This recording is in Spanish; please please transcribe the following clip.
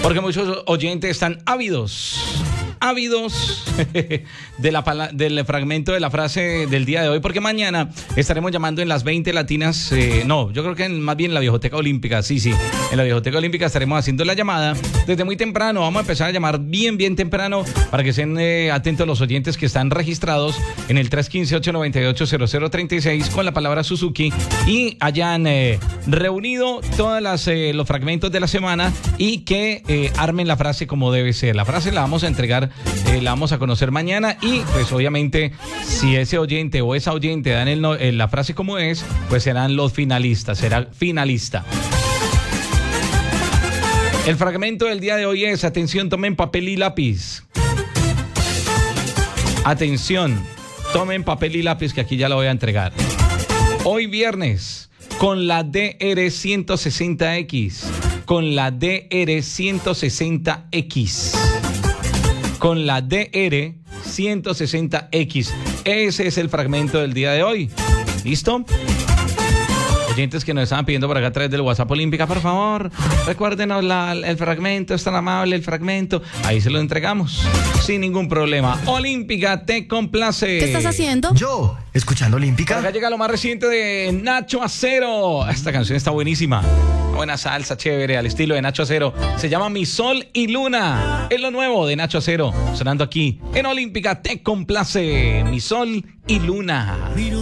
Porque muchos oyentes están ávidos del fragmento de la frase del día de hoy, porque mañana estaremos llamando en las 20 latinas, yo creo que más bien en la Viejoteca Olímpica, sí, en la Viejoteca Olímpica estaremos haciendo la llamada desde muy temprano. Vamos a empezar a llamar bien temprano para que estén atentos los oyentes que están registrados en el 315-898-0036 con la palabra Suzuki y hayan reunido todos los fragmentos de la semana y que armen la frase como debe ser. La frase la vamos a entregar, la vamos a conocer mañana y pues obviamente si ese oyente o esa oyente dan la frase como es, pues serán los finalistas, será finalista. El fragmento del día de hoy es, atención, tomen papel y lápiz. Atención, tomen papel y lápiz que aquí ya lo voy a entregar. Hoy viernes, con la DR160X, con la DR160X. Con la DR160X. Ese es el fragmento del día de hoy. ¿Listo? Oyentes que nos estaban pidiendo por acá a través del WhatsApp Olímpica, por favor, recuérdenos el fragmento, es tan amable el fragmento. Ahí se lo entregamos, sin ningún problema. Olímpica, te complace. ¿Qué estás haciendo? Yo, escuchando Olímpica. Acá llega lo más reciente de Nacho Acero. Esta canción está buenísima. Una buena salsa chévere al estilo de Nacho Acero. Se llama Mi Sol y Luna. Es lo nuevo de Nacho Acero. Sonando aquí en Olímpica, te complace. Mi Sol y Luna.